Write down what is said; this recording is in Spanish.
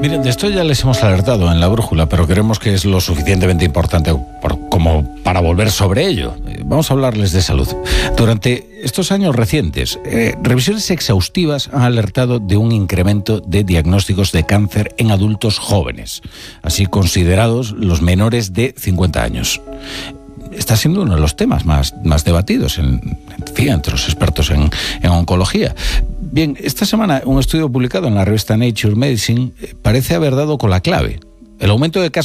Miren, de esto ya les hemos alertado en La Brújula, pero creemos que es lo suficientemente importante como para volver sobre ello. Vamos a hablarles de salud. Durante estos años recientes, revisiones exhaustivas han alertado de un incremento de diagnósticos de cáncer en adultos jóvenes, así considerados los menores de 50 años. Está siendo uno de los temas más debatidos entre los expertos en oncología. Bien, esta semana un estudio publicado en la revista Nature Medicine parece haber dado con la clave. El aumento de casos